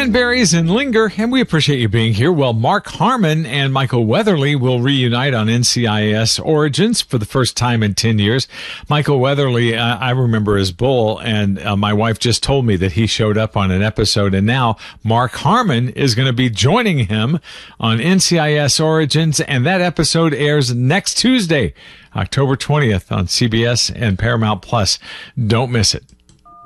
Cranberries and Linger, and we appreciate you being here. Well, Mark Harmon and Michael Weatherly will reunite on NCIS Origins for the first time in 10 years. Michael Weatherly, I remember as Bull, and my wife just told me that he showed up on an episode, and now Mark Harmon is going to be joining him on NCIS Origins, and that episode airs next Tuesday, October 20th on CBS and Paramount Plus. Don't miss it.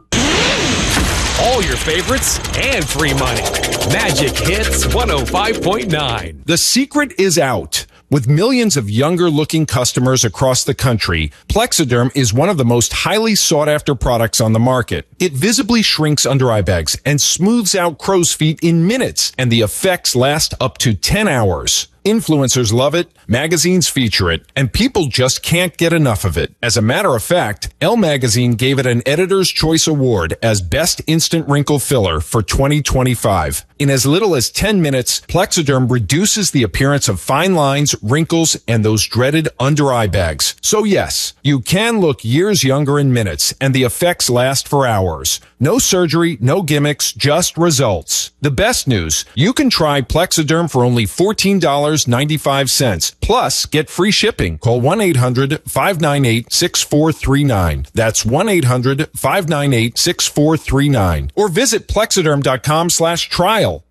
All your favorites and free money. Magic Hits 105.9. The secret is out. With millions of younger-looking customers across the country, Plexiderm is one of the most highly sought-after products on the market. It visibly shrinks under-eye bags and smooths out crow's feet in minutes, and the effects last up to 10 hours. Influencers love it, magazines feature it, and people just can't get enough of it. As a matter of fact, Elle Magazine gave it an Editor's Choice Award as Best Instant Wrinkle Filler for 2025. In as little as 10 minutes, Plexiderm reduces the appearance of fine lines, wrinkles, and those dreaded under-eye bags. So yes, you can look years younger in minutes, and the effects last for hours. No surgery, no gimmicks, just results. The best news, you can try Plexiderm for only $14.95. Plus, get free shipping. Call 1-800-598-6439. That's 1-800-598-6439. Or visit Plexiderm.com/trial.